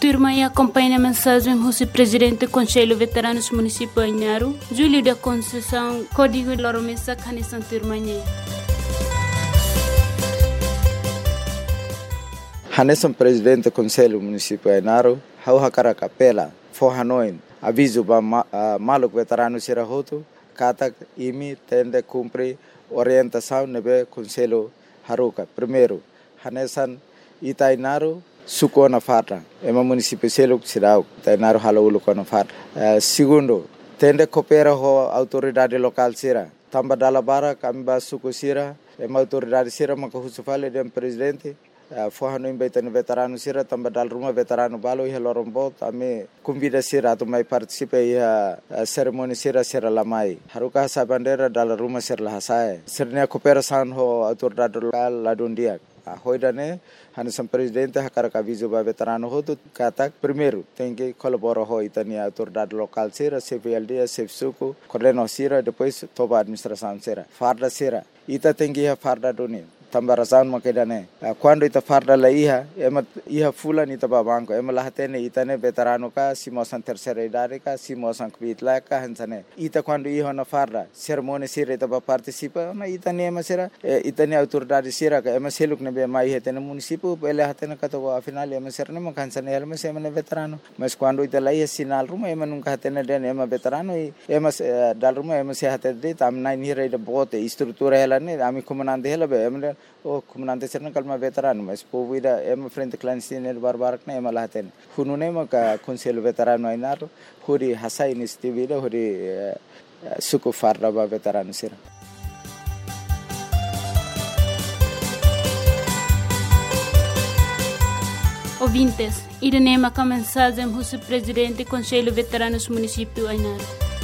turma e acompanha a mensagem do presidente do Conselho Veteranos Municipal Ainaro, Júlio da Conceição, Código Loromesa, Canissan Turmanhe. Hanesan presidente do Conselho Municipal Ainaro, hau hakara kapela, forhanoin, aviso ba maluk veterano sirahoto, katak imi tende cumpre orientação nebe Conselho Haruka. Primeiro, Hanesan Itainaro suko na farta, ema município seluk sirau, Itainaro halaulu ko na farta. Segundo, tende coopera ho autoridade local sira, tamba dalabara kami ba suko sira, ema autoridade sira makahusufale dem presidente. Forrano embaitando veterano sira tamba dal rumah veterano balo ia lorombo ame convida sira tu mai participa ia cerimônia sira lamai haruka sa bandera dal rumah sira lahasai sirnya cooperação ho autoridade local ladundia hoidane Hanesan presidente hakara aviso ba veterano ho tu katak primeiro tem que colaborar ho itania autoridade local sira CVLD CFSUCO coordeno sira depois toba administração sira farda sira ita tem que ia farda doni tambarasan makedane quando ita farda la iha fulan ita babanko ema lahatene itane veterano ka simosan terceira idade ka simosan kvitla ka hansane ita quando iha na farda cerimônia sira ita ba participa na itane ema sira itane autoridade sira ka ema seluk ne be mai hetene município ele hatene ka to afinal ema sira ne makansane ema sema ne veterano mas quando ita la sinal ruma ema nunca hatene den ema veterano ema dal ruma ema se hatene tam nai ni reida bote estrutura ela ne ami comandante ela be ema o comandante serna kalma veterano mas povida ema frente clandestino barbarak na ema lahaten hunune maka Conselho Veterano Ainaro huri hasai nistivida huri suku farda ba veterano sira. Ouvintes, Irinema com a mensagem do presidente do Conselho Veteranos Municipal Ainaro.